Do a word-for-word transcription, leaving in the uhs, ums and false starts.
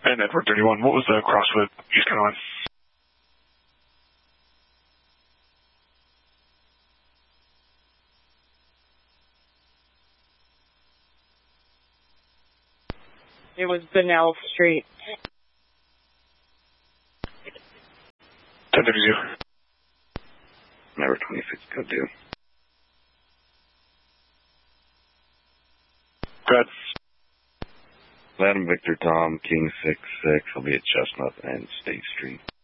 And Edward thirty-one, what was the Crosswood East County line? It was Bunnell Street. ten fifty-two. Number twenty-six, code two. Go ahead. Adam Victor Tom, King six six. I'll be at Chestnut and State Street.